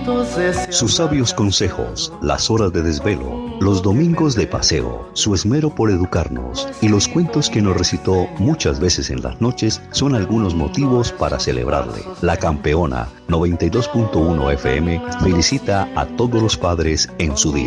Sus sabios consejos, las horas de desvelo, los domingos de paseo, su esmero por educarnos y los cuentos que nos recitó muchas veces en las noches son algunos motivos para celebrarle. La Campeona 92.1 FM felicita a todos los padres en su día.